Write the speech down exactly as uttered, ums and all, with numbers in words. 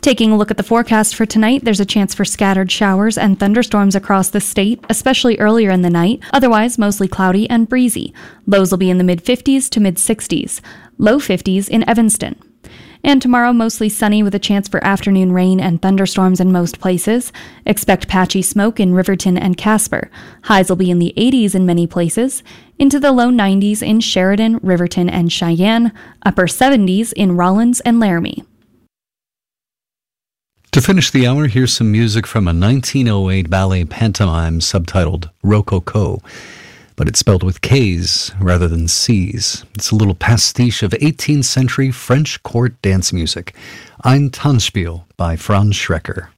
Taking a look at the forecast for tonight, there's a chance for scattered showers and thunderstorms across the state, especially earlier in the night. Otherwise, mostly cloudy and breezy. Lows will be in the mid-fifties to mid-sixties. Low fifties in Evanston. And tomorrow, mostly sunny with a chance for afternoon rain and thunderstorms in most places. Expect patchy smoke in Riverton and Casper. Highs will be in the eighties in many places. Into the low nineties in Sheridan, Riverton, and Cheyenne. Upper seventies in Rollins and Laramie. To finish the hour, here's some music from a nineteen oh eight ballet pantomime subtitled Rococo, but it's spelled with K's rather than C's. It's a little pastiche of eighteenth century French court dance music. Ein Tanzspiel by Franz Schrecker.